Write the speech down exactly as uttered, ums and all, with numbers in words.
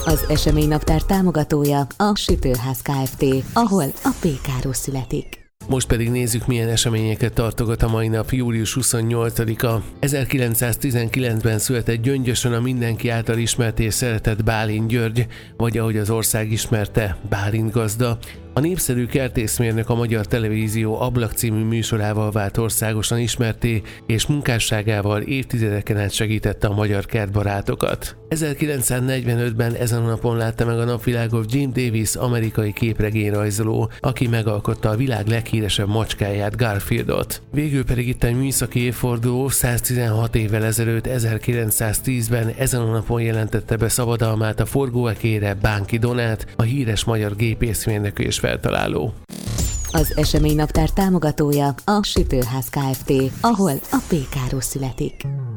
Az eseménynaptár támogatója a Sütőház Kft., ahol a pékáros születik. Most pedig nézzük, milyen eseményeket tartogat a mai nap, július huszonnyolcadika. ezerkilencszáztizenkilencben született Gyöngyösön a mindenki által ismert és szeretett Bálint György, vagy ahogy az ország ismerte, Bálint gazda. A népszerű kertészmérnök a Magyar Televízió Ablak című műsorával vált országosan ismertté, és munkásságával évtizedeken át segítette a magyar kertbarátokat. ezerkilencszáznegyvenötben ezen a napon látta meg a napvilágot Jim Davis, amerikai képregényrajzoló, aki megalkotta a világ leghíresebb macskáját, Garfieldot. Végül pedig itt egy műszaki évforduló, száztizenhat évvel ezelőtt, ezerkilencszáztízben ezen a napon jelentette be szabadalmát a forgóekére Bánki Donát, a híres magyar gépészmérnök és feltaláló. Az eseménynaptár támogatója a Sütőház Kft., ahol a pékáros születik.